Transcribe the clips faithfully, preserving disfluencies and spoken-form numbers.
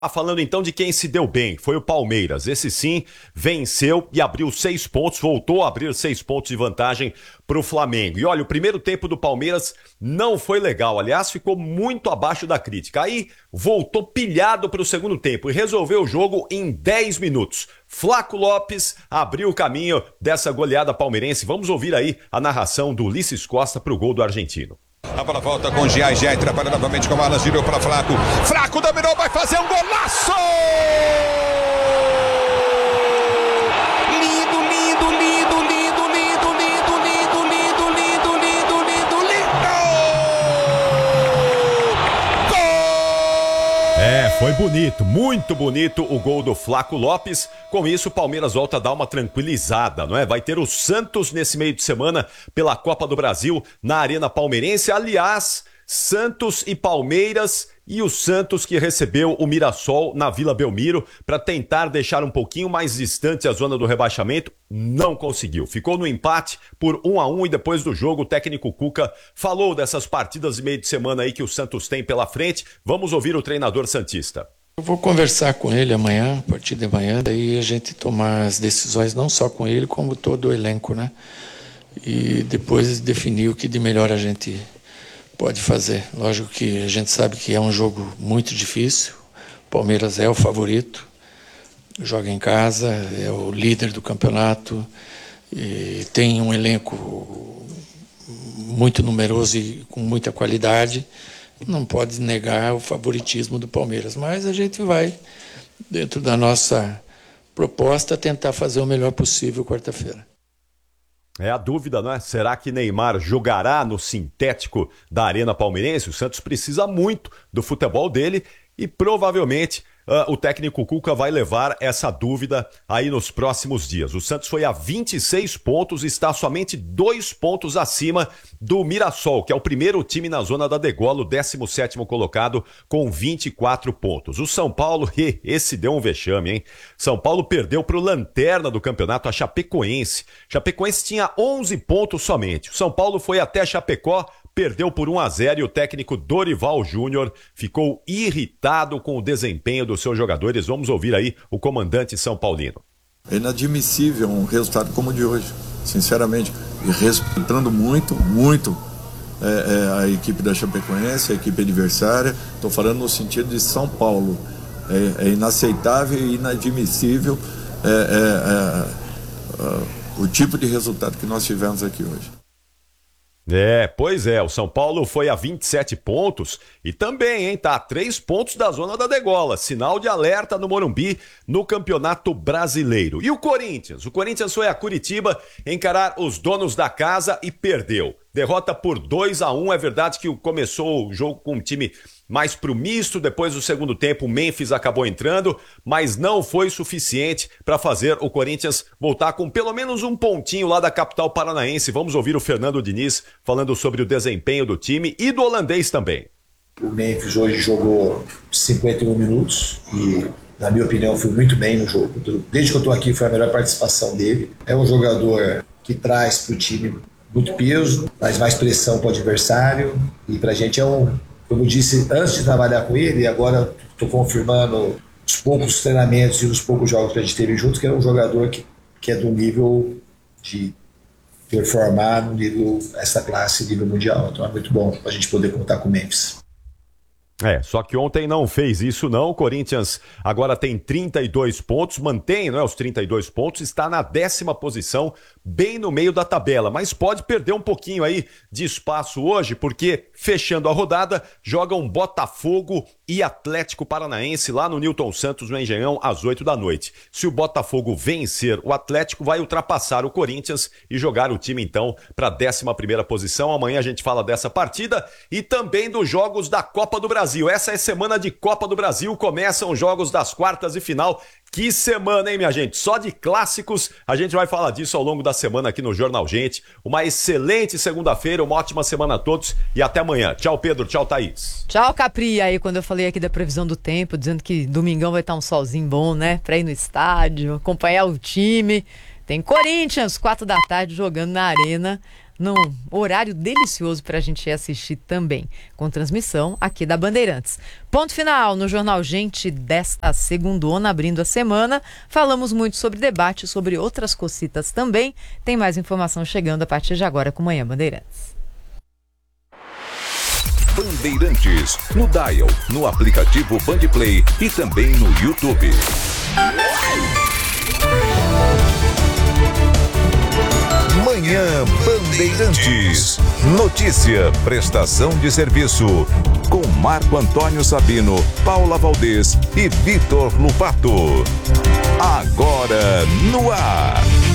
Ah, falando então de quem se deu bem, foi o Palmeiras. Esse sim venceu e abriu seis pontos, voltou a abrir seis pontos de vantagem para o Flamengo. E olha, o primeiro tempo do Palmeiras não foi legal, aliás, ficou muito abaixo da crítica. Aí voltou pilhado para o segundo tempo e resolveu o jogo em dez minutos. Flaco Lopes abriu o caminho dessa goleada palmeirense. Vamos ouvir aí a narração do Ulisses Costa para o gol do argentino. A bola volta com Gia, Gia trabalha novamente com o Alas, girou para Flaco. Flaco dominou, vai fazer um golaço! Lindo, lindo, lindo, lindo, lindo, lindo, lindo, lindo, lindo, lindo, lindo, lindo! Gol! É, foi bonito, muito bonito o gol do Flaco Lopes. Com isso, o Palmeiras volta a dar uma tranquilizada, não é? Vai ter o Santos nesse meio de semana pela Copa do Brasil na Arena Palmeirense. Aliás, Santos e Palmeiras e o Santos que recebeu o Mirassol na Vila Belmiro para tentar deixar um pouquinho mais distante a zona do rebaixamento, não conseguiu. Ficou no empate por um a um e depois do jogo o técnico Cuca falou dessas partidas de meio de semana aí que o Santos tem pela frente. Vamos ouvir o treinador santista. Eu vou conversar com ele amanhã, a partir de amanhã, daí a gente tomar as decisões não só com ele, como todo o elenco, né? E depois definir o que de melhor a gente pode fazer. Lógico que a gente sabe que é um jogo muito difícil, o Palmeiras é o favorito, joga em casa, é o líder do campeonato, e tem um elenco muito numeroso e com muita qualidade. Não pode negar o favoritismo do Palmeiras, mas a gente vai, dentro da nossa proposta, tentar fazer o melhor possível quarta-feira. É a dúvida, não é? Será que Neymar jogará no sintético da Arena Palmeirense? O Santos precisa muito do futebol dele e provavelmente uh, o técnico Cuca vai levar essa dúvida aí nos próximos dias. O Santos foi a vinte e seis pontos e está somente dois pontos acima do Mirassol, que é o primeiro time na zona da degola, o décimo sétimo colocado com vinte e quatro pontos. O São Paulo, esse deu um vexame, hein? São Paulo perdeu para o lanterna do campeonato, a Chapecoense. Chapecoense tinha onze pontos somente. O São Paulo foi até Chapecó, perdeu por um a zero e o técnico Dorival Júnior ficou irritado com o desempenho dos seus jogadores. Vamos ouvir aí o comandante São Paulino. É inadmissível um resultado como o de hoje, sinceramente, e respeitando muito, muito é, é, a equipe da Chapecoense, a equipe adversária. Estou falando no sentido de São Paulo. É, é inaceitável e inadmissível é, é, é, é, o tipo de resultado que nós tivemos aqui hoje. É, pois é, o São Paulo foi a vinte e sete pontos e também, hein, tá a três pontos da zona da degola, sinal de alerta no Morumbi no Campeonato Brasileiro. E o Corinthians? O Corinthians foi a Curitiba encarar os donos da casa e perdeu. Derrota por dois a um, é verdade que começou o jogo com um time mais pro misto, depois do segundo tempo o Memphis acabou entrando, mas não foi suficiente para fazer o Corinthians voltar com pelo menos um pontinho lá da capital paranaense. Vamos ouvir o Fernando Diniz falando sobre o desempenho do time e do holandês também. O Memphis hoje jogou cinquenta e um minutos e, na minha opinião, foi muito bem no jogo. Desde que eu estou aqui foi a melhor participação dele. É um jogador que traz para o time muito peso, traz mais pressão para o adversário e para a gente é um... Como eu disse antes de trabalhar com ele, e agora estou confirmando os poucos treinamentos e os poucos jogos que a gente teve juntos, que é um jogador que, que é do nível de performar no nível, essa classe, nível mundial. Então é muito bom a gente poder contar com o Memphis. É, só que ontem não fez isso não, o Corinthians agora tem trinta e dois pontos, mantém, não é, os trinta e dois pontos, está na décima posição, bem no meio da tabela, mas pode perder um pouquinho aí de espaço hoje, porque fechando a rodada, jogam Botafogo e Atlético Paranaense lá no Newton Santos, no Engenhão, às oito da noite. Se o Botafogo vencer, o Atlético vai ultrapassar o Corinthians e jogar o time então para a décima primeira posição. Amanhã a gente fala dessa partida e também dos jogos da Copa do Brasil. Essa é semana de Copa do Brasil, começam os jogos das quartas e final. Que semana, hein, minha gente? Só de clássicos, a gente vai falar disso ao longo da semana aqui no Jornal Gente. Uma excelente segunda-feira, uma ótima semana a todos e até amanhã. Tchau, Pedro. Tchau, Thaís. Tchau, Capri. Aí, quando eu falei aqui da previsão do tempo, dizendo que domingão vai estar um solzinho bom, né? Pra ir no estádio, acompanhar o time. Tem Corinthians, quatro da tarde, jogando na Arena, num horário delicioso para a gente assistir também, com transmissão aqui da Bandeirantes. Ponto final no Jornal Gente desta segundona, abrindo a semana. Falamos muito sobre debate, sobre outras cocitas também. Tem mais informação chegando a partir de agora com Manhã Bandeirantes. Bandeirantes, no Dial, no aplicativo Bandplay e também no YouTube. Manhã Bandeirantes. Notícia, prestação de serviço. Com Marco Antônio Sabino, Paula Valdez e Vitor Lupato. Agora no ar.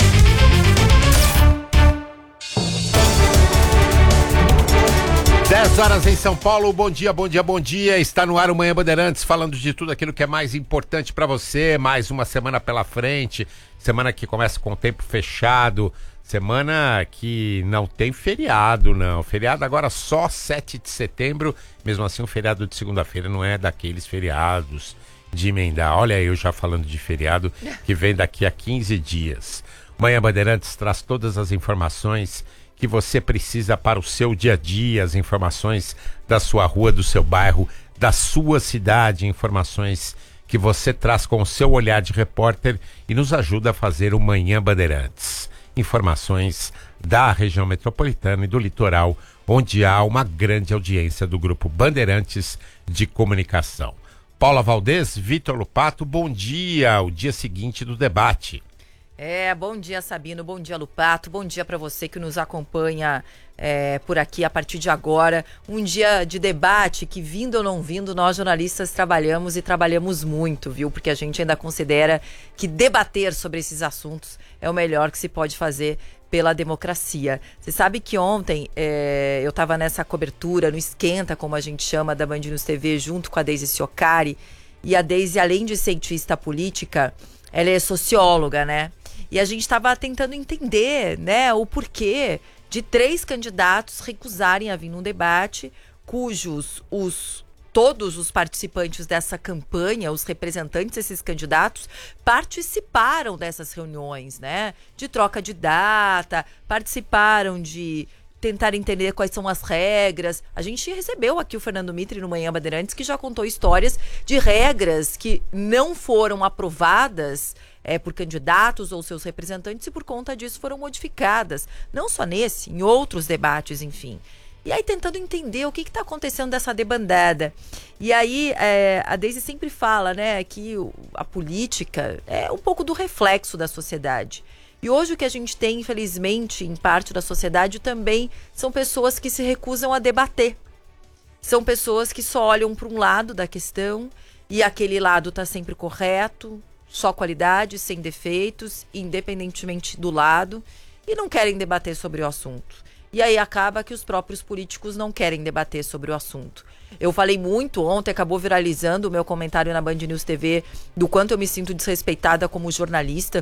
dez horas em São Paulo, bom dia, bom dia, bom dia. Está no ar o Manhã Bandeirantes, falando de tudo aquilo que é mais importante para você. Mais uma semana pela frente, semana que começa com o tempo fechado, semana que não tem feriado, não. Feriado agora só sete de setembro, mesmo assim o feriado de segunda-feira não é daqueles feriados de emendar. Olha eu já falando de feriado que vem daqui a quinze dias. Manhã Bandeirantes traz todas as informações que você precisa para o seu dia a dia, as informações da sua rua, do seu bairro, da sua cidade, informações que você traz com o seu olhar de repórter e nos ajuda a fazer o Manhã Bandeirantes. Informações da região metropolitana e do litoral, onde há uma grande audiência do Grupo Bandeirantes de Comunicação. Paula Valdez, Vitor Lupato, bom dia, o dia seguinte do debate. É, bom dia, Sabino, bom dia, Lupato, bom dia para você que nos acompanha é, por aqui a partir de agora. Um dia de debate que, vindo ou não vindo, nós jornalistas trabalhamos e trabalhamos muito, viu? Porque a gente ainda considera que debater sobre esses assuntos é o melhor que se pode fazer pela democracia. Você sabe que ontem é, eu estava nessa cobertura, no Esquenta, como a gente chama, da Band News T V, junto com a Deise Ciocari. E a Deise, além de cientista política, ela é socióloga, né? E a gente estava tentando entender, né, o porquê de três candidatos recusarem a vir num debate cujos os, todos os participantes dessa campanha, os representantes desses candidatos, participaram dessas reuniões, né, de troca de data, participaram de tentar entender quais são as regras. A gente recebeu aqui o Fernando Mitre no Manhã Bandeirantes, que já contou histórias de regras que não foram aprovadas É, por candidatos ou seus representantes e por conta disso foram modificadas. Não só nesse, em outros debates, enfim. E aí tentando entender o que está acontecendo dessa debandada. E aí é, a Deise sempre fala, né, que a política é um pouco do reflexo da sociedade. E hoje o que a gente tem, infelizmente, em parte da sociedade também são pessoas que se recusam a debater. São pessoas que só olham para um lado da questão e aquele lado está sempre correto, só qualidade, sem defeitos, independentemente do lado, e não querem debater sobre o assunto. E aí acaba que os próprios políticos não querem debater sobre o assunto. Eu falei muito ontem, acabou viralizando o meu comentário na Band News T V do quanto eu me sinto desrespeitada como jornalista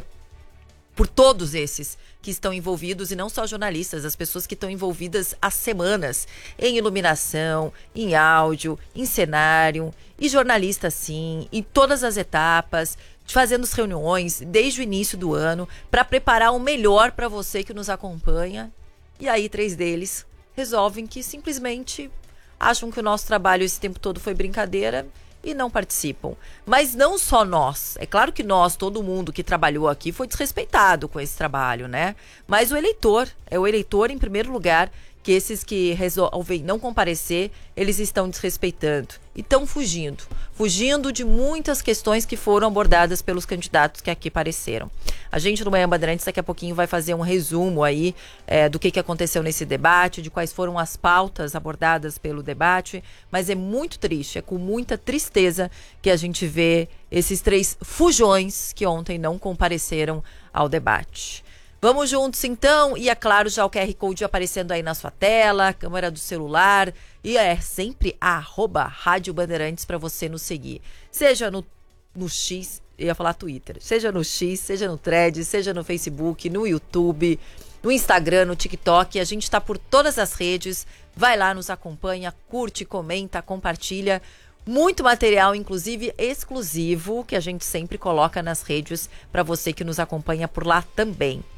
por todos esses que estão envolvidos, e não só jornalistas, as pessoas que estão envolvidas há semanas em iluminação, em áudio, em cenário, e jornalistas sim, em todas as etapas, fazendo as reuniões desde o início do ano para preparar o melhor para você que nos acompanha. E aí três deles resolvem que simplesmente acham que o nosso trabalho esse tempo todo foi brincadeira e não participam. Mas não só nós. É claro que nós, todo mundo que trabalhou aqui foi desrespeitado com esse trabalho, né? Mas o eleitor, é o eleitor em primeiro lugar, que esses que resolvem não comparecer, eles estão desrespeitando e estão fugindo. Fugindo de muitas questões que foram abordadas pelos candidatos que aqui apareceram. A gente no Manhã Bandeirantes daqui a pouquinho vai fazer um resumo aí é, do que, que aconteceu nesse debate, de quais foram as pautas abordadas pelo debate, mas é muito triste, é com muita tristeza que a gente vê esses três fujões que ontem não compareceram ao debate. Vamos juntos então, e é claro, já o Q R Code aparecendo aí na sua tela, câmera do celular, e é sempre a arroba Rádio Bandeirantes para você nos seguir. Seja no, no X, eu ia falar Twitter, seja no X, seja no Thread, seja no Facebook, no YouTube, no Instagram, no TikTok, a gente está por todas as redes, vai lá, nos acompanha, curte, comenta, compartilha. Muito material, inclusive exclusivo, que a gente sempre coloca nas redes para você que nos acompanha por lá também.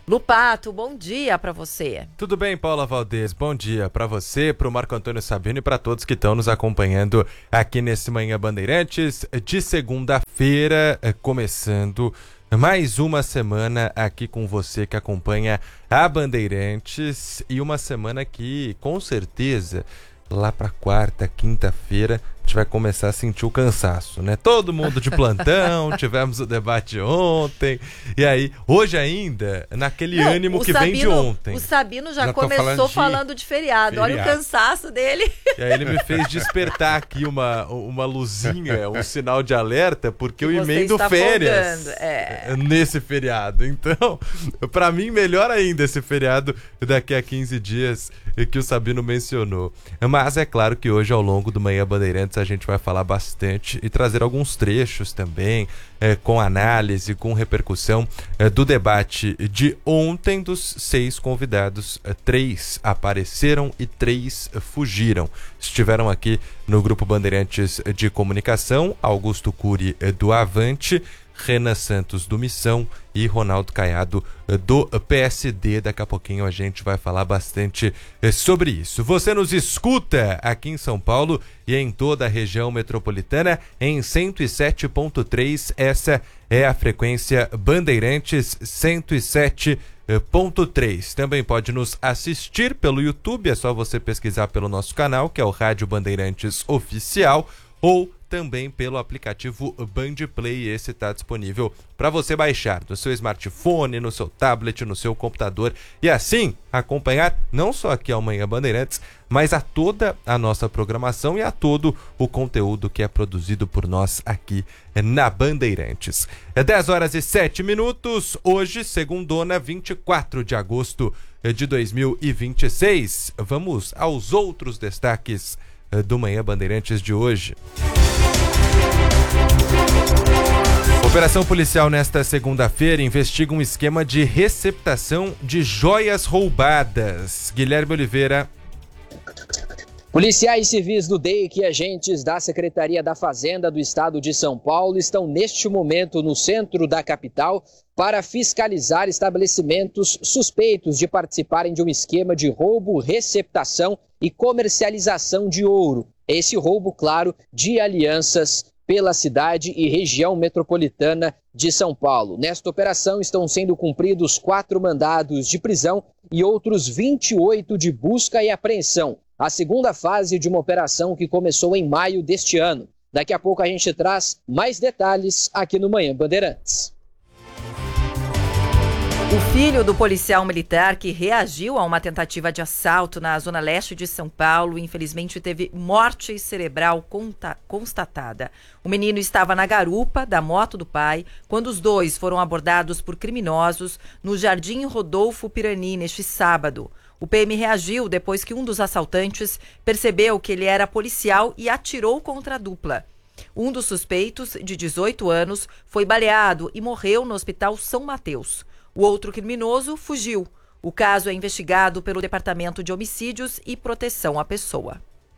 Lupato, bom dia para você. Tudo bem, Paula Valdez? Bom dia para você, para o Marco Antônio Sabino e para todos que estão nos acompanhando aqui nesse Manhã Bandeirantes de segunda-feira, começando mais uma semana aqui com você que acompanha a Bandeirantes e uma semana que, com certeza, lá para quarta, quinta-feira, a gente vai começar a sentir o cansaço, né? Todo mundo de plantão, tivemos o debate ontem, e aí, hoje ainda, naquele Não, ânimo que Sabino, vem de ontem. O Sabino já, já começou falando de, falando de feriado. feriado, olha o cansaço dele. E aí ele me fez despertar aqui uma, uma luzinha, um sinal de alerta, porque eu emendo férias é. nesse feriado. Então, para mim, melhor ainda esse feriado daqui a quinze dias que o Sabino mencionou. Mas é claro que hoje, ao longo do Manhã Bandeirantes, a gente vai falar bastante e trazer alguns trechos também, é, com análise, com repercussão é, do debate de ontem dos seis convidados. É, três apareceram e três fugiram. Estiveram aqui no Grupo Bandeirantes de Comunicação, Augusto Cury do Avante, Renan Santos do Missão e Ronaldo Caiado do P S D. Daqui a pouquinho a gente vai falar bastante sobre isso. Você nos escuta aqui em São Paulo e em toda a região metropolitana em cento e sete ponto três. Essa é a frequência Bandeirantes cento e sete ponto três. Também pode nos assistir pelo YouTube, é só você pesquisar pelo nosso canal, que é o Rádio Bandeirantes Oficial, ou também pelo aplicativo Bandplay. Esse está disponível para você baixar no seu smartphone, no seu tablet, no seu computador e assim acompanhar não só aqui ao Manhã Bandeirantes, mas a toda a nossa programação e a todo o conteúdo que é produzido por nós aqui na Bandeirantes. É dez horas e sete minutos, hoje, segundona, vinte e quatro de agosto de dois mil e vinte e seis. Vamos aos outros destaques do Manhã Bandeirantes de hoje. Operação policial nesta segunda-feira investiga um esquema de receptação de joias roubadas. Guilherme Oliveira. Policiais civis do D E I C e agentes da Secretaria da Fazenda do Estado de São Paulo estão neste momento no centro da capital para fiscalizar estabelecimentos suspeitos de participarem de um esquema de roubo, receptação e comercialização de ouro. Esse roubo, claro, de alianças pela cidade e região metropolitana de São Paulo. Nesta operação estão sendo cumpridos quatro mandados de prisão e outros vinte e oito de busca e apreensão. A segunda fase de uma operação que começou em maio deste ano. Daqui a pouco a gente traz mais detalhes aqui no Manhã Bandeirantes. O filho do policial militar que reagiu a uma tentativa de assalto na zona leste de São Paulo, infelizmente teve morte cerebral constatada. O menino estava na garupa da moto do pai quando os dois foram abordados por criminosos no Jardim Rodolfo Pirani neste sábado. O P M reagiu depois que um dos assaltantes percebeu que ele era policial e atirou contra a dupla. Um dos suspeitos, de dezoito anos, foi baleado e morreu no Hospital São Mateus. O outro criminoso fugiu. O caso é investigado pelo Departamento de Homicídios e Proteção à Pessoa.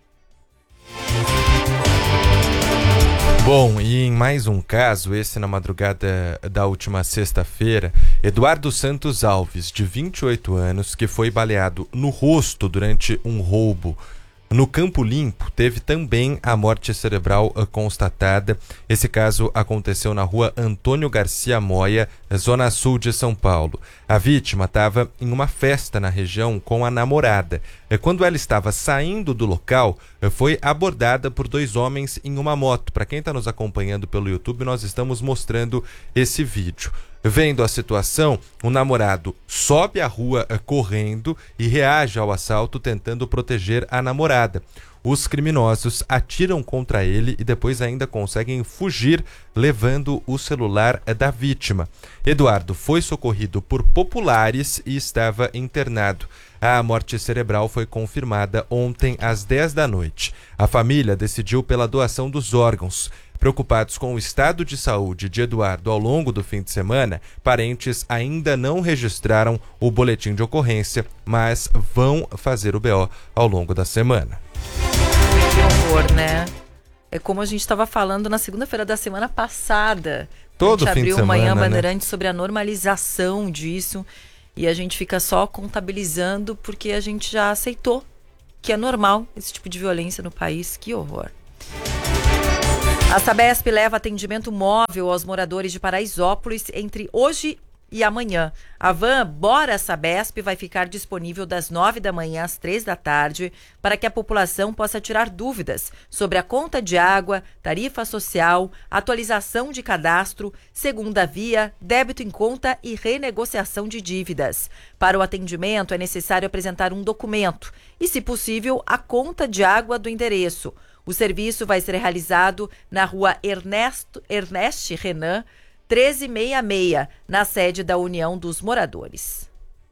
Bom, e em mais um caso, esse na madrugada da última sexta-feira, Eduardo Santos Alves, de vinte e oito anos, que foi baleado no rosto durante um roubo no Campo Limpo, teve também a morte cerebral constatada. Esse caso aconteceu na rua Antônio Garcia Moya, zona sul de São Paulo. A vítima estava em uma festa na região com a namorada. Quando ela estava saindo do local, foi abordada por dois homens em uma moto. Para quem está nos acompanhando pelo YouTube, nós estamos mostrando esse vídeo. Vendo a situação, o namorado sobe a rua correndo e reage ao assalto tentando proteger a namorada. Os criminosos atiram contra ele e depois ainda conseguem fugir, levando o celular da vítima. Eduardo foi socorrido por populares e estava internado. A morte cerebral foi confirmada ontem às dez da noite. A família decidiu pela doação dos órgãos. Preocupados com o estado de saúde de Eduardo ao longo do fim de semana, parentes ainda não registraram o boletim de ocorrência, mas vão fazer o B O ao longo da semana. Que horror, né? É como a gente estava falando na segunda-feira da semana passada. Todo a gente fim de abriu semana, Manhã né? Bandeirantes sobre a normalização disso. e a gente fica só contabilizando porque a gente já aceitou que é normal esse tipo de violência no país. Que horror. A Sabesp leva atendimento móvel aos moradores de Paraisópolis entre hoje e amanhã. A van Bora Sabesp vai ficar disponível das nove da manhã às três da tarde para que a população possa tirar dúvidas sobre a conta de água, tarifa social, atualização de cadastro, segunda via, débito em conta e renegociação de dívidas. Para o atendimento é necessário apresentar um documento e, se possível, a conta de água do endereço. O serviço vai ser realizado na rua Ernesto, Ernest Renan, treze sessenta e seis, na sede da União dos Moradores.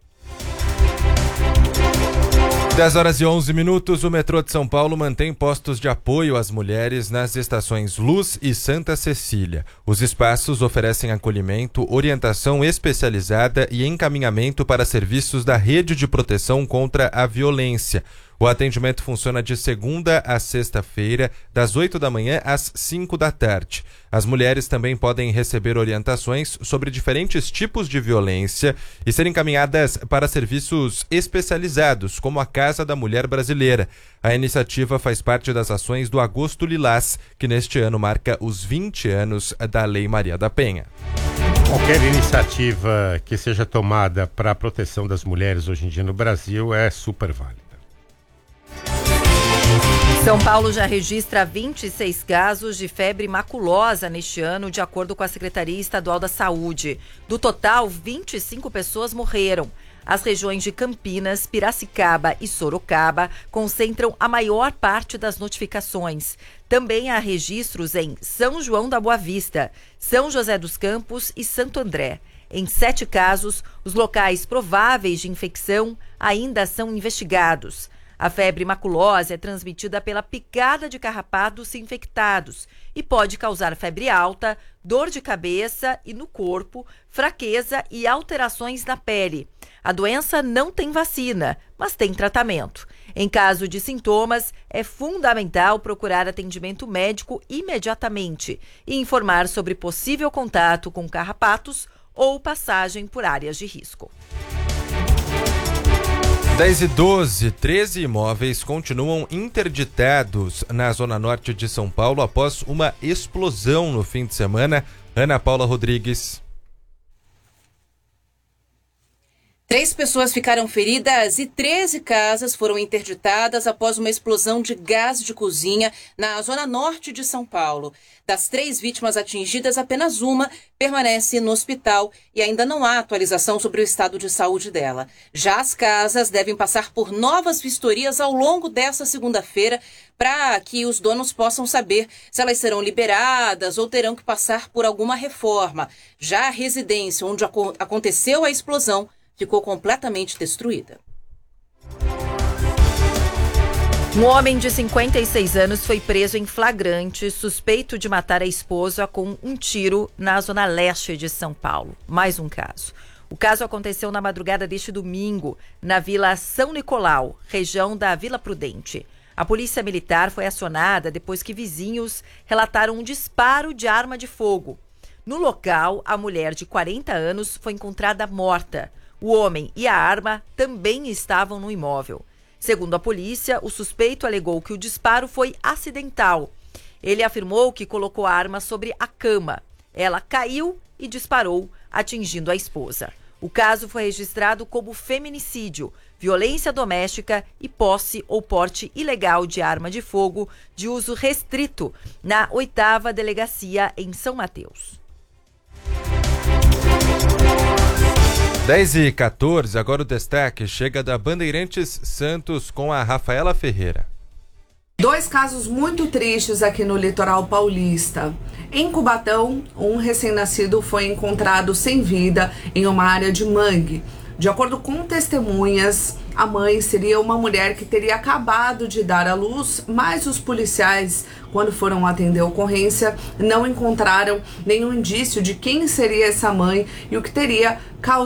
dez horas e onze minutos, o metrô de São Paulo mantém postos de apoio às mulheres nas estações Luz e Santa Cecília. Os espaços oferecem acolhimento, orientação especializada e encaminhamento para serviços da rede de proteção contra a violência. O atendimento funciona de segunda a sexta-feira, das oito da manhã às cinco da tarde. As mulheres também podem receber orientações sobre diferentes tipos de violência e serem encaminhadas para serviços especializados, como a Casa da Mulher Brasileira. A iniciativa faz parte das ações do Agosto Lilás, que neste ano marca os vinte anos da Lei Maria da Penha. Qualquer iniciativa que seja tomada para a proteção das mulheres hoje em dia no Brasil é super válida. São Paulo já registra vinte e seis casos de febre maculosa neste ano, de acordo com a Secretaria Estadual da Saúde. Do total, vinte e cinco pessoas morreram. As regiões de Campinas, Piracicaba e Sorocaba concentram a maior parte das notificações. Também há registros em São João da Boa Vista, São José dos Campos e Santo André. Em sete casos, os locais prováveis de infecção ainda são investigados. A febre maculosa é transmitida pela picada de carrapatos infectados e pode causar febre alta, dor de cabeça e no corpo, fraqueza e alterações na pele. A doença não tem vacina, mas tem tratamento. Em caso de sintomas, é fundamental procurar atendimento médico imediatamente e informar sobre possível contato com carrapatos ou passagem por áreas de risco. dez e doze, treze imóveis continuam interditados na zona norte de São Paulo após uma explosão no fim de semana. Ana Paula Rodrigues. Três pessoas ficaram feridas e treze casas foram interditadas após uma explosão de gás de cozinha na zona norte de São Paulo. Das três vítimas atingidas, apenas uma permanece no hospital e ainda não há atualização sobre o estado de saúde dela. Já as casas devem passar por novas vistorias ao longo desta segunda-feira para que os donos possam saber se elas serão liberadas ou terão que passar por alguma reforma. Já a residência onde aconteceu a explosão ficou completamente destruída. Um homem de cinquenta e seis anos foi preso em flagrante, suspeito de matar a esposa com um tiro na zona leste de São Paulo. Mais um caso. O caso aconteceu na madrugada deste domingo, na Vila São Nicolau, região da Vila Prudente. A polícia militar foi acionada depois que vizinhos relataram um disparo de arma de fogo. No local, a mulher de quarenta anos foi encontrada morta. O homem e a arma também estavam no imóvel. Segundo a polícia, o suspeito alegou que o disparo foi acidental. Ele afirmou que colocou a arma sobre a cama. Ela caiu e disparou, atingindo a esposa. O caso foi registrado como feminicídio, violência doméstica e posse ou porte ilegal de arma de fogo de uso restrito na oitava Delegacia em São Mateus. dez e quatorze, agora o destaque chega da Bandeirantes Santos com a Rafaela Ferreira. Dois casos muito tristes aqui no litoral paulista. Em Cubatão, um recém-nascido foi encontrado sem vida em uma área de mangue. De acordo com testemunhas, a mãe seria uma mulher que teria acabado de dar à luz, mas os policiais, quando foram atender a ocorrência, não encontraram nenhum indício de quem seria essa mãe e o que teria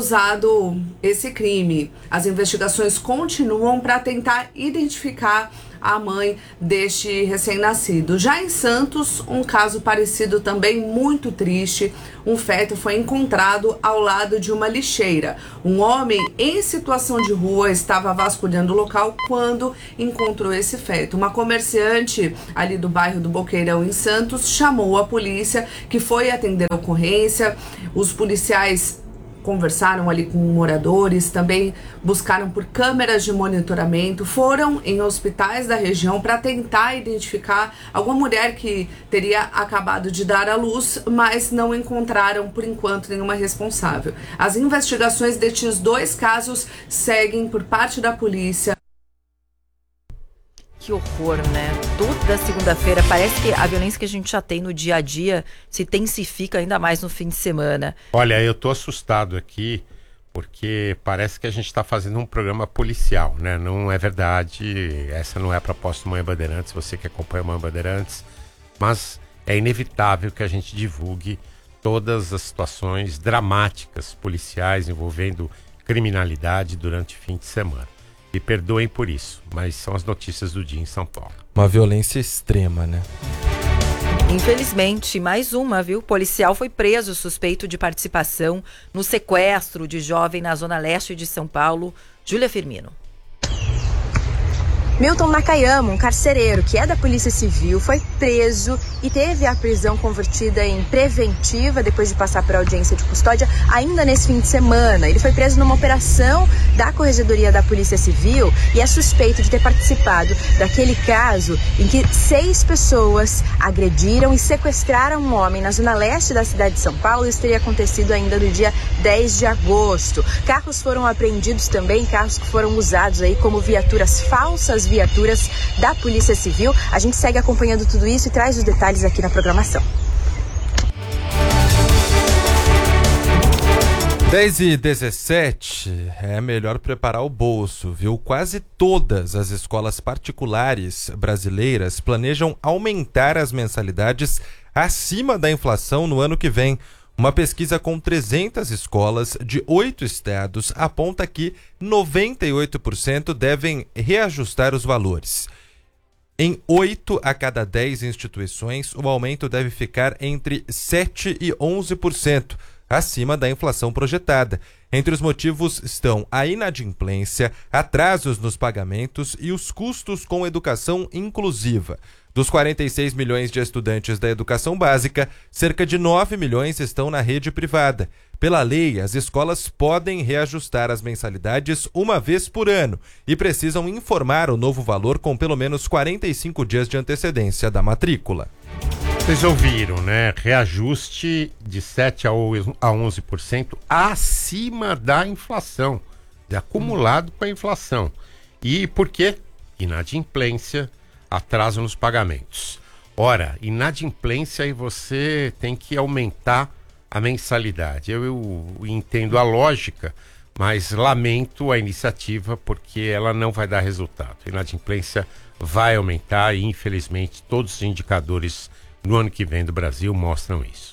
causado esse crime. As investigações continuam para tentar identificar a mãe deste recém-nascido. Já em Santos, um caso parecido também muito triste. Um feto foi encontrado ao lado de uma lixeira. Um homem em situação de rua estava vasculhando o local quando encontrou esse feto. Uma comerciante ali do bairro do Boqueirão, em Santos, chamou a polícia, que foi atender a ocorrência. Os policiais conversaram ali com moradores, também buscaram por câmeras de monitoramento, foram em hospitais da região para tentar identificar alguma mulher que teria acabado de dar à luz, mas não encontraram, por enquanto, nenhuma responsável. As investigações destes dois casos seguem por parte da polícia. Que horror, né? Toda segunda-feira, parece que a violência que a gente já tem no dia a dia se intensifica ainda mais no fim de semana. Olha, eu tô assustado aqui, porque parece que a gente está fazendo um programa policial, né? Não é verdade, essa não é a proposta do Manhã Bandeirantes, você que acompanha o Manhã Bandeirantes, mas é inevitável que a gente divulgue todas as situações dramáticas policiais envolvendo criminalidade durante o fim de semana. Me perdoem por isso, mas são as notícias do dia em São Paulo. Uma violência extrema, né? Infelizmente, mais uma, viu? Policial foi preso suspeito de participação no sequestro de jovem na zona leste de São Paulo. Júlia Firmino. Milton Nakayama, um carcereiro que é da Polícia Civil, foi preso e teve a prisão convertida em preventiva depois de passar por audiência de custódia ainda nesse fim de semana. Ele foi preso numa operação da Corregedoria da Polícia Civil e é suspeito de ter participado daquele caso em que seis pessoas agrediram e sequestraram um homem na zona leste da cidade de São Paulo. Isso teria acontecido ainda no dia dez de agosto. Carros foram apreendidos também, carros que foram usados aí como viaturas falsas, viaturas da Polícia Civil. A gente segue acompanhando tudo isso e traz os detalhes aqui na programação. dez e dezessete, é melhor preparar o bolso, viu? Quase todas as escolas particulares brasileiras planejam aumentar as mensalidades acima da inflação no ano que vem. Uma pesquisa com trezentas escolas de oito estados aponta que noventa e oito por cento devem reajustar os valores. Em oito a cada dez instituições, o aumento deve ficar entre sete e onze por cento, acima da inflação projetada. Entre os motivos estão a inadimplência, atrasos nos pagamentos e os custos com educação inclusiva. Dos quarenta e seis milhões de estudantes da educação básica, cerca de nove milhões estão na rede privada. Pela lei, as escolas podem reajustar as mensalidades uma vez por ano e precisam informar o novo valor com pelo menos quarenta e cinco dias de antecedência da matrícula. Vocês ouviram, né? Reajuste de sete a onze por cento acima da inflação, de acumulado com a inflação. E por quê? Inadimplência, atraso nos pagamentos. Ora, inadimplência e você tem que aumentar a mensalidade. Eu, eu entendo a lógica, mas lamento a iniciativa porque ela não vai dar resultado. A inadimplência vai aumentar e, infelizmente, todos os indicadores no ano que vem do Brasil mostram isso.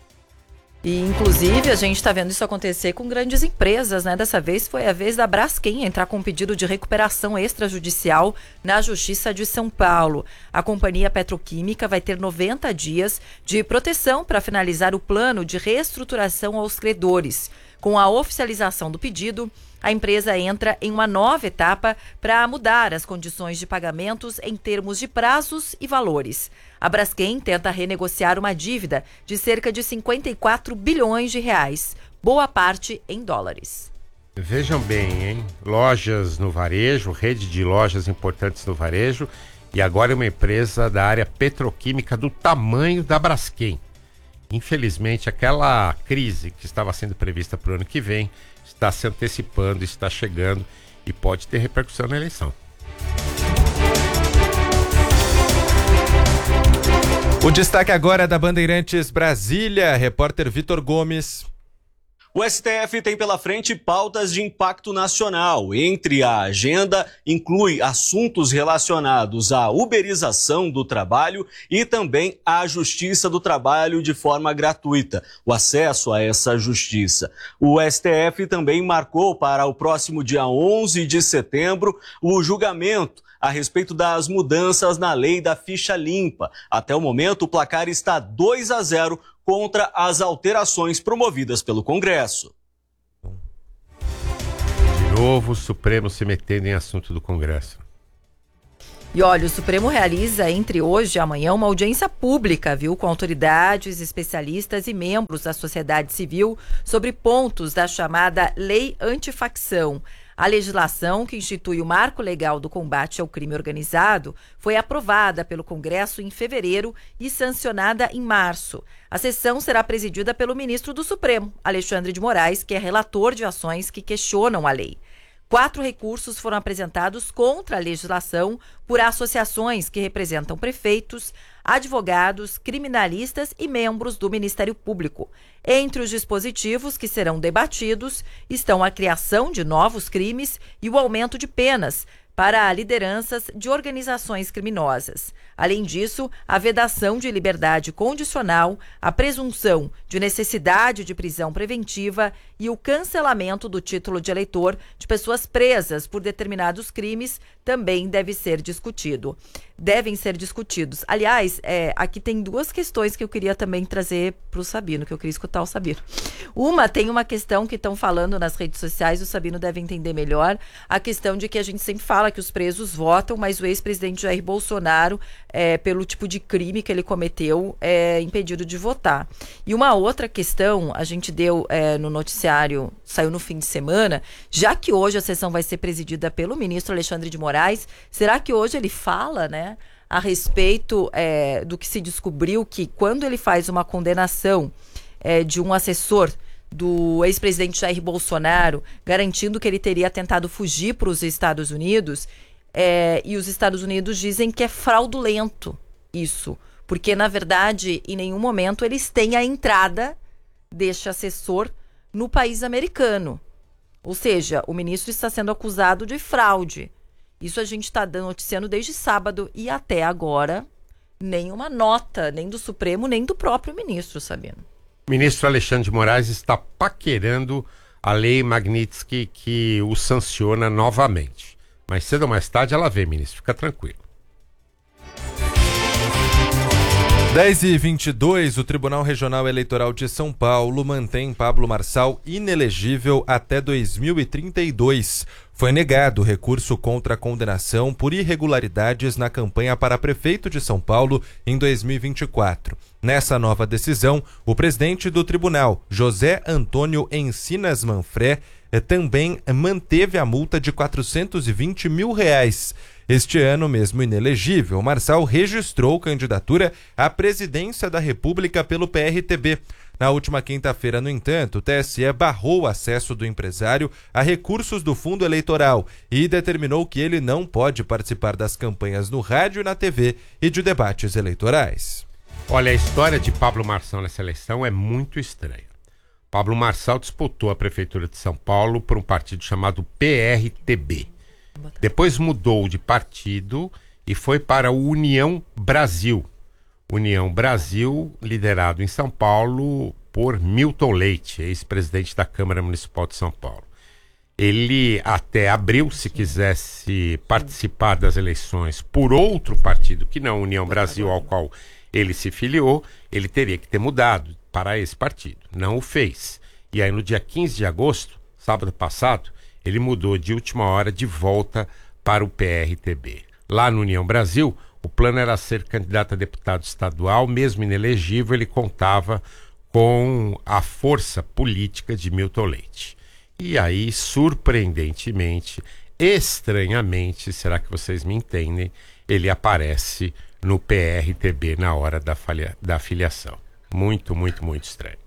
E, inclusive, a gente está vendo isso acontecer com grandes empresas, né? Dessa vez foi a vez da Braskem entrar com um pedido de recuperação extrajudicial na Justiça de São Paulo. A companhia petroquímica vai ter noventa dias de proteção para finalizar o plano de reestruturação aos credores. Com a oficialização do pedido, a empresa entra em uma nova etapa para mudar as condições de pagamentos em termos de prazos e valores. A Braskem tenta renegociar uma dívida de cerca de cinquenta e quatro bilhões de reais, boa parte em dólares. Vejam bem, hein? Lojas no varejo, rede de lojas importantes no varejo, e agora é uma empresa da área petroquímica do tamanho da Braskem. Infelizmente, aquela crise que estava sendo prevista para o ano que vem está se antecipando, está chegando e pode ter repercussão na eleição. O destaque agora é da Bandeirantes Brasília, repórter Vitor Gomes. O S T F tem pela frente pautas de impacto nacional. Entre a agenda, inclui assuntos relacionados à uberização do trabalho e também à justiça do trabalho de forma gratuita, o acesso a essa justiça. O S T F também marcou para o próximo dia onze de setembro o julgamento a respeito das mudanças na lei da ficha limpa. Até o momento, o placar está dois a zero contra as alterações promovidas pelo Congresso. De novo, o Supremo se metendo em assunto do Congresso. E olha, o Supremo realiza entre hoje e amanhã uma audiência pública, viu, com autoridades, especialistas e membros da sociedade civil sobre pontos da chamada Lei Antifacção. A legislação que institui o marco legal do combate ao crime organizado foi aprovada pelo Congresso em fevereiro e sancionada em março. A sessão será presidida pelo ministro do Supremo, Alexandre de Moraes, que é relator de ações que questionam a lei. Quatro recursos foram apresentados contra a legislação por associações que representam prefeitos, advogados, criminalistas e membros do Ministério Público. Entre os dispositivos que serão debatidos estão a criação de novos crimes e o aumento de penas para lideranças de organizações criminosas. Além disso, a vedação de liberdade condicional, a presunção de necessidade de prisão preventiva e o cancelamento do título de eleitor de pessoas presas por determinados crimes também deve ser discutido. Devem ser discutidos. Aliás, é, aqui tem duas questões que eu queria também trazer para o Sabino, que eu queria escutar o Sabino. Uma, tem uma questão que estão falando nas redes sociais, o Sabino deve entender melhor, a questão de que a gente sempre fala que os presos votam, mas o ex-presidente Jair Bolsonaro, é, pelo tipo de crime que ele cometeu, é impedido de votar. E uma outra questão, a gente deu é, no noticiário, saiu no fim de semana, já que hoje a sessão vai ser presidida pelo ministro Alexandre de Moraes, será que hoje ele fala, né, a respeito é, do que se descobriu, que quando ele faz uma condenação é, de um assessor do ex-presidente Jair Bolsonaro, garantindo que ele teria tentado fugir para os Estados Unidos, é, e os Estados Unidos dizem que é fraudulento isso, porque, na verdade, em nenhum momento eles têm a entrada deste assessor no país americano. Ou seja, o ministro está sendo acusado de fraude. Isso a gente está noticiando desde sábado e até agora nenhuma nota, nem do Supremo, nem do próprio ministro, Sabino. O ministro Alexandre de Moraes está paquerando a lei Magnitsky que o sanciona novamente. Mais cedo ou mais tarde ela vem, ministro, fica tranquilo. dez e vinte e dois, o Tribunal Regional Eleitoral de São Paulo mantém Pablo Marçal inelegível até dois mil e trinta e dois. Foi negado o recurso contra a condenação por irregularidades na campanha para prefeito de São Paulo em dois mil e vinte e quatro. Nessa nova decisão, o presidente do tribunal, José Antônio Encinas Manfré, também manteve a multa de quatrocentos e vinte mil reais. Este ano, mesmo inelegível, Marçal registrou candidatura à presidência da República pelo P R T B. Na última quinta-feira, no entanto, o T S E barrou o acesso do empresário a recursos do fundo eleitoral e determinou que ele não pode participar das campanhas no rádio e na T V e de debates eleitorais. Olha, a história de Pablo Marçal nessa eleição é muito estranha. Pablo Marçal disputou a prefeitura de São Paulo por um partido chamado P R T B. Depois mudou de partido e foi para o União Brasil. União Brasil, liderado em São Paulo por Milton Leite, ex-presidente da Câmara Municipal de São Paulo. Ele até abriu, se quisesse participar das eleições por outro partido, que não a União Brasil, ao qual ele se filiou, ele teria que ter mudado para esse partido. Não o fez. E aí no dia quinze de agosto, sábado passado, ele mudou de última hora de volta para o P R T B. Lá no União Brasil, o plano era ser candidato a deputado estadual, mesmo inelegível, ele contava com a força política de Milton Leite. E aí, surpreendentemente, estranhamente, será que vocês me entendem, ele aparece no P R T B na hora da, falha, da filiação. Muito, muito, muito estranho.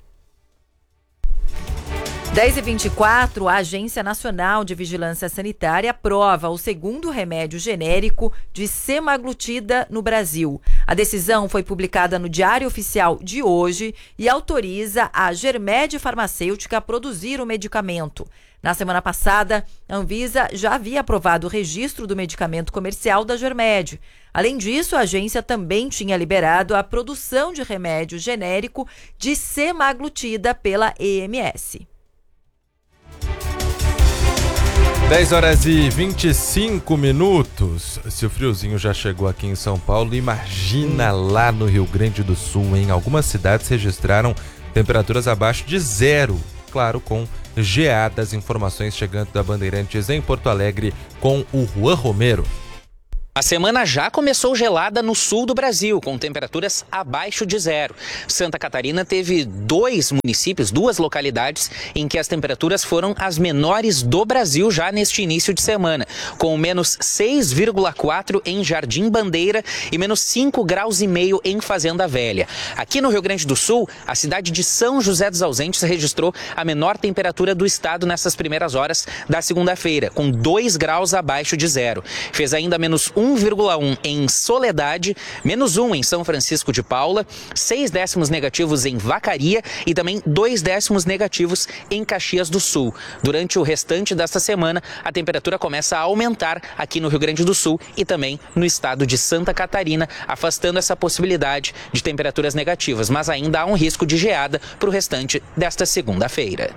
dez e vinte e quatro, a Agência Nacional de Vigilância Sanitária aprova o segundo remédio genérico de semaglutida no Brasil. A decisão foi publicada no Diário Oficial de hoje e autoriza a Germed Farmacêutica a produzir o medicamento. Na semana passada, a Anvisa já havia aprovado o registro do medicamento comercial da Germed. Além disso, a agência também tinha liberado a produção de remédio genérico de semaglutida pela E M S. dez horas e vinte e cinco minutos. Se o friozinho já chegou aqui em São Paulo, imagina lá no Rio Grande do Sul, hein? Algumas cidades registraram temperaturas abaixo de zero. Claro, com geadas. Informações chegando da Bandeirantes em Porto Alegre com o Juan Romero. A semana já começou gelada no sul do Brasil, com temperaturas abaixo de zero. Santa Catarina teve dois municípios, duas localidades, em que as temperaturas foram as menores do Brasil já neste início de semana, com menos seis vírgula quatro em Jardim Bandeira e menos cinco graus e meio em Fazenda Velha. Aqui no Rio Grande do Sul, a cidade de São José dos Ausentes registrou a menor temperatura do estado nessas primeiras horas da segunda-feira, com dois graus abaixo de zero. Fez ainda menos um vírgula um em Soledade, menos um em São Francisco de Paula, seis décimos negativos em Vacaria e também dois décimos negativos em Caxias do Sul. Durante o restante desta semana, a temperatura começa a aumentar aqui no Rio Grande do Sul e também no estado de Santa Catarina, afastando essa possibilidade de temperaturas negativas, mas ainda há um risco de geada para o restante desta segunda-feira.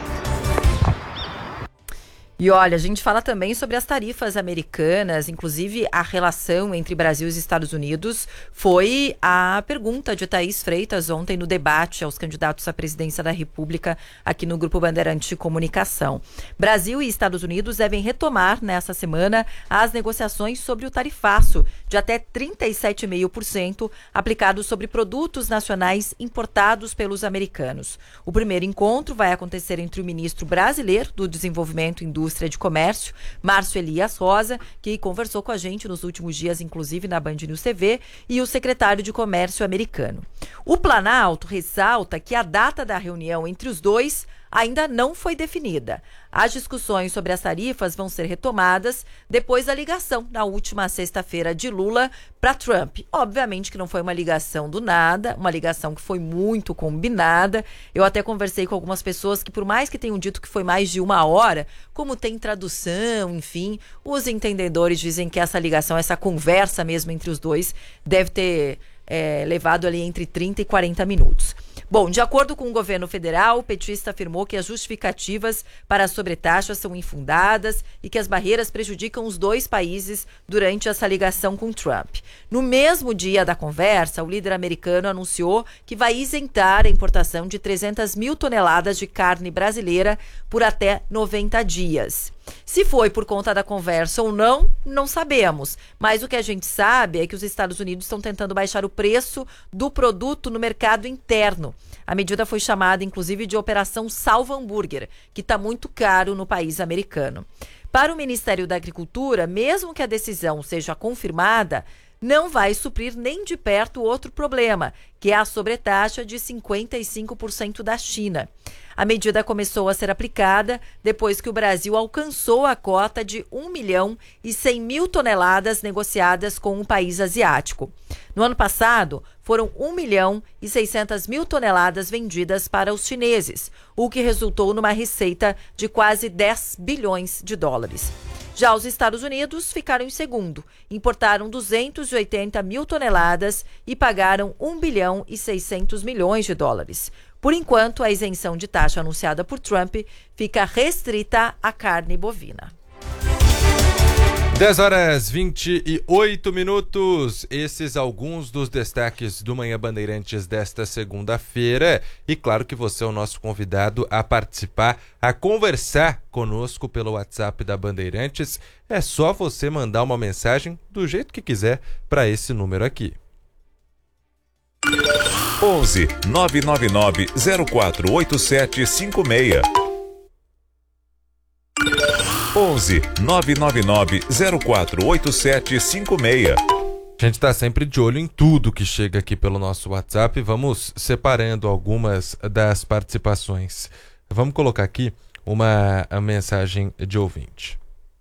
E olha, a gente fala também sobre as tarifas americanas, inclusive a relação entre Brasil e Estados Unidos foi a pergunta de Thaís Freitas ontem no debate aos candidatos à presidência da República aqui no Grupo Bandeirante de Comunicação. Brasil e Estados Unidos devem retomar nessa semana as negociações sobre o tarifaço de até trinta e sete vírgula cinco por cento aplicado sobre produtos nacionais importados pelos americanos. O primeiro encontro vai acontecer entre o ministro brasileiro do Desenvolvimento e Indústria de Comércio, Márcio Elias Rosa, que conversou com a gente nos últimos dias, inclusive na Band News T V, e o secretário de Comércio americano. O Planalto ressalta que a data da reunião entre os dois ainda não foi definida. As discussões sobre as tarifas vão ser retomadas depois da ligação na última sexta-feira de Lula para Trump. Obviamente que não foi uma ligação do nada, uma ligação que foi muito combinada. Eu até conversei com algumas pessoas que, por mais que tenham dito que foi mais de uma hora, como tem tradução, enfim, os entendedores dizem que essa ligação, essa conversa mesmo entre os dois, deve ter é, levado ali entre trinta e quarenta minutos. Bom, de acordo com o governo federal, o petista afirmou que as justificativas para a sobretaxa são infundadas e que as barreiras prejudicam os dois países durante essa ligação com Trump. No mesmo dia da conversa, o líder americano anunciou que vai isentar a importação de trezentas mil toneladas de carne brasileira por até noventa dias. Se foi por conta da conversa ou não, não sabemos. Mas o que a gente sabe é que os Estados Unidos estão tentando baixar o preço do produto no mercado interno. A medida foi chamada, inclusive, de Operação Salva Hambúrguer, que está muito caro no país americano. Para o Ministério da Agricultura, mesmo que a decisão seja confirmada, não vai suprir nem de perto outro problema, que é a sobretaxa de cinquenta e cinco por cento da China. A medida começou a ser aplicada depois que o Brasil alcançou a cota de um milhão e cem mil toneladas negociadas com um país asiático. No ano passado, foram um milhão e seiscentas mil toneladas vendidas para os chineses, o que resultou numa receita de quase dez bilhões de dólares. Já os Estados Unidos ficaram em segundo, importaram duzentas e oitenta mil toneladas e pagaram um bilhão e seiscentos milhões de dólares. Por enquanto, a isenção de taxa anunciada por Trump fica restrita à carne bovina. dez horas e vinte e oito minutos, esses alguns dos destaques do Manhã Bandeirantes desta segunda-feira. E claro que você é o nosso convidado a participar, a conversar conosco pelo WhatsApp da Bandeirantes. É só você mandar uma mensagem do jeito que quiser para esse número aqui. onze nove nove nove zero quatro oito sete cinco seis. onze nove nove nove zero quatro oito sete cinco seis. A gente está sempre de olho em tudo que chega aqui pelo nosso WhatsApp. Vamos separando algumas das participações. Vamos colocar aqui uma mensagem de ouvinte.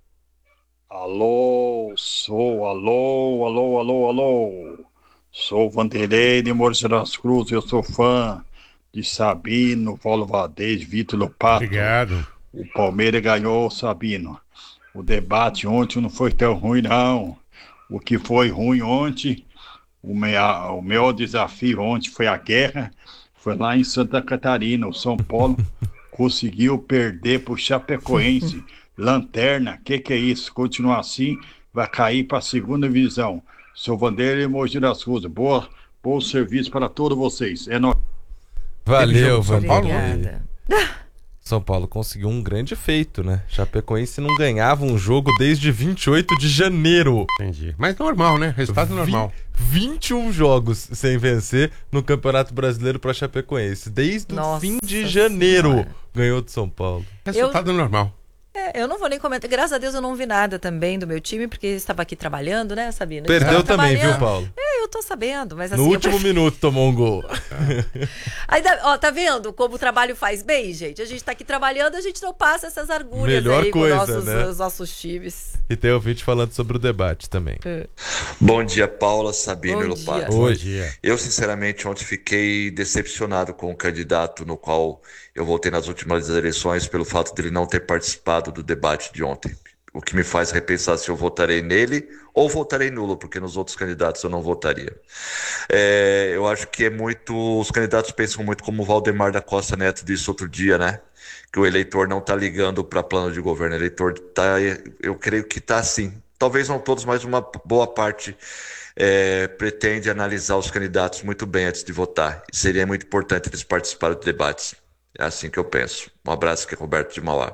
Alô, sou, alô, alô, alô, alô. Sou Vanderlei de Moura das Cruzes, eu sou fã de Sabino, Paulo Valdez, Vitor Lopato. Obrigado. O Palmeiras ganhou, Sabino. O debate ontem não foi tão ruim, não. O que foi ruim ontem, o meu, o meu desafio ontem foi a guerra, foi lá em Santa Catarina. O São Paulo conseguiu perder para o Chapecoense. lanterna, que que é isso? Continuar assim, vai cair para a segunda divisão. Seu Vanderlei Mogi das Cruzes, boa, bom serviço para todos vocês. É nóis. Valeu, São Paulo. Obrigada. São Paulo conseguiu um grande feito, né? Chapecoense não ganhava um jogo desde vinte e oito de janeiro. Entendi. Mas normal, né? Resultado normal. vinte e um jogos sem vencer no Campeonato Brasileiro para Chapecoense. Desde Nossa o fim de janeiro Senhora. ganhou de São Paulo. Resultado Eu- normal. É, eu não vou nem comentar. Graças a Deus eu não vi nada também do meu time, porque estava aqui trabalhando, né, Sabino? Perdeu Estava também, viu, trabalhando. Paulo? É, eu tô sabendo, mas assim... No eu último prefiro- minuto tomou um gol. Ainda, ó, tá vendo como o trabalho faz bem, gente? A gente tá aqui trabalhando, a gente não passa essas agulhas Melhor aí coisa, com nossos, né? os nossos times. E tem ouvinte falando sobre o debate também. Bom dia, Paula, Sabino Bom e Lopato. dia. Oi. Bom dia. Eu, sinceramente, ontem fiquei decepcionado com o candidato no qual eu votei nas últimas eleições pelo fato dele não ter participado do debate de ontem. O que me faz repensar se eu votarei nele ou votarei nulo, porque nos outros candidatos eu não votaria. É, eu acho que é muito... Os candidatos pensam muito como o Valdemar da Costa Neto disse outro dia, né? Que o eleitor não está ligando para plano de governo. O eleitor está... Eu creio que está sim. Talvez não todos, mas uma boa parte é, pretende analisar os candidatos muito bem antes de votar. E seria muito importante eles participarem dos debates. É assim que eu penso. Um abraço, que é Roberto de Mauá.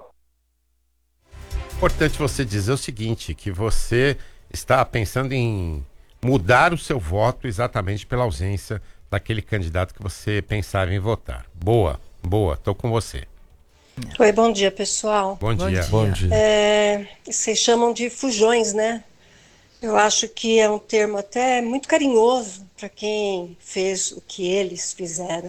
Importante você dizer o seguinte, que você está pensando em mudar o seu voto exatamente pela ausência daquele candidato que você pensava em votar. Boa, boa, tô com você. Oi, bom dia, pessoal. Bom dia. Bom dia. É, vocês chamam de fujões, né? Eu acho que é um termo até muito carinhoso para quem fez o que eles fizeram.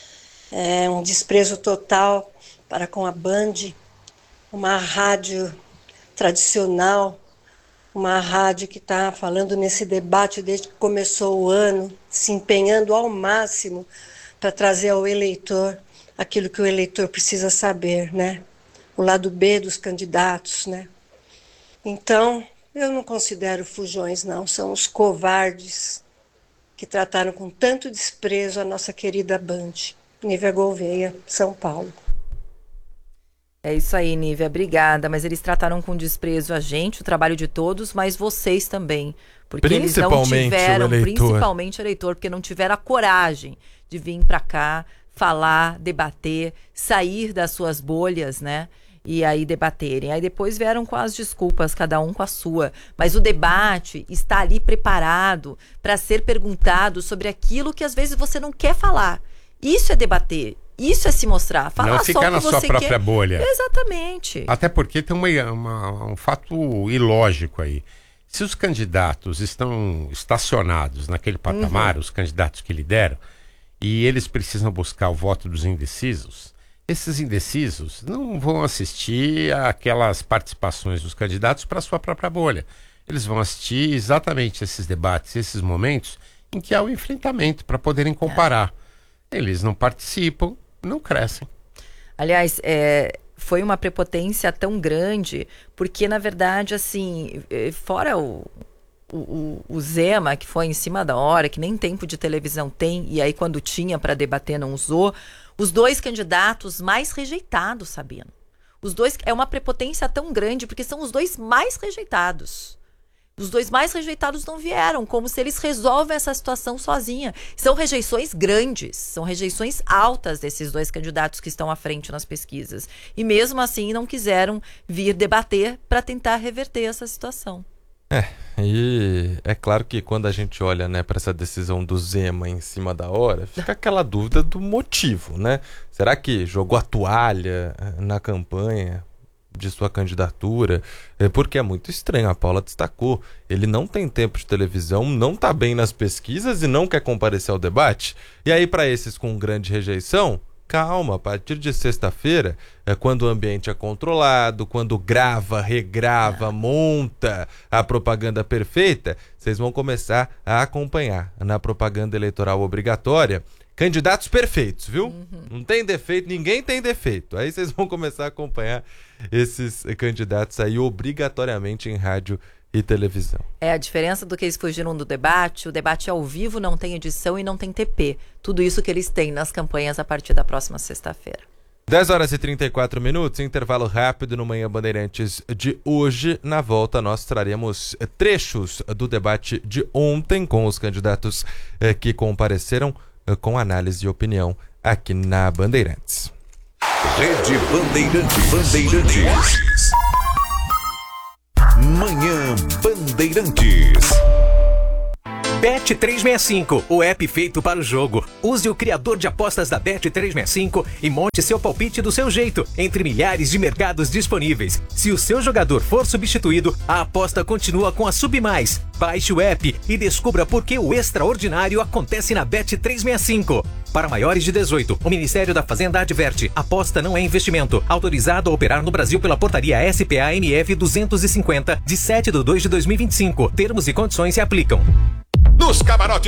É um desprezo total para com a Band, uma rádio tradicional, uma rádio que está falando nesse debate desde que começou o ano, se empenhando ao máximo para trazer ao eleitor aquilo que o eleitor precisa saber, né? O lado B dos candidatos, né? Então, eu não considero fujões, não. São os covardes que trataram com tanto desprezo a nossa querida Band. Nívia Gouveia, São Paulo. É isso aí, Nívia, obrigada. Mas eles trataram com desprezo a gente, o trabalho de todos, mas vocês também. Porque eles não Principalmente tiveram, o eleitor. principalmente o eleitor, porque não tiveram a coragem de vir pra cá, falar, debater, sair das suas bolhas, né? E aí debaterem. Aí depois vieram com as desculpas, cada um com a sua. Mas o debate está ali preparado para ser perguntado sobre aquilo que às vezes você não quer falar. Isso é debater. Isso é se mostrar. Falar Não só ficar o que na você sua própria quer. bolha. Exatamente. Até porque tem uma, uma- um fato ilógico aí. Se os candidatos estão estacionados naquele patamar, Uhum. os candidatos que lideram, e eles precisam buscar o voto dos indecisos, esses indecisos não vão assistir aquelas participações dos candidatos para sua própria bolha. Eles vão assistir exatamente esses debates, esses momentos em que há o enfrentamento para poderem comparar. Eles não participam, não crescem. Aliás, é, foi uma prepotência tão grande, porque, na verdade, assim, eh, fora o, o, o- o Zema, que foi em cima da hora, que nem tempo de televisão tem, e aí quando tinha para debater não usou, os dois candidatos mais rejeitados, Sabino. Os dois, é uma prepotência tão grande, porque são os dois mais rejeitados. Os dois mais rejeitados não vieram, como se eles resolvem essa situação sozinha. São rejeições grandes, são rejeições altas desses dois candidatos que estão à frente nas pesquisas. E mesmo assim não quiseram vir debater para tentar reverter essa situação. É, e é claro que quando a gente olha, né, para essa decisão do Zema em cima da hora, fica aquela dúvida do motivo, né? Será que jogou a toalha eh, na campanha de sua candidatura? É porque é muito estranho, a Paula destacou, ele não tem tempo de televisão, não tá bem nas pesquisas e não quer comparecer ao debate. E aí, para esses com grande rejeição, calma, a partir de sexta-feira, é quando o ambiente é controlado, quando grava, regrava, monta a propaganda perfeita, vocês vão começar a acompanhar na propaganda eleitoral obrigatória candidatos perfeitos, viu? Uhum. Não tem defeito, ninguém tem defeito. Aí vocês vão começar a acompanhar esses candidatos aí obrigatoriamente em rádio e televisão. É a diferença do que eles fugiram do debate. O debate é ao vivo, não tem edição e não tem T P. Tudo isso que eles têm nas campanhas a partir da próxima sexta-feira. dez horas e trinta e quatro minutos, intervalo rápido no Manhã Bandeirantes de hoje. Na volta nós traremos trechos do debate de ontem com os candidatos eh, que compareceram eh, com análise e opinião aqui na Bandeirantes. Rede Bandeirantes. Bandeirantes. Manhã Bandeirantes. Bet trezentos e sessenta e cinco, o app feito para o jogo. Use o criador de apostas da Bet trezentos e sessenta e cinco e monte seu palpite do seu jeito, entre milhares de mercados disponíveis. Se o seu jogador for substituído, a aposta continua com a Submais. Baixe o app e descubra por que o extraordinário acontece na Bet trezentos e sessenta e cinco. Para maiores de dezoito, o Ministério da Fazenda adverte: aposta não é investimento. Autorizado a operar no Brasil pela portaria S P A M F duzentos e cinquenta, de sete de dois de dois mil e vinte e cinco. Termos e condições se aplicam. Nos camarotes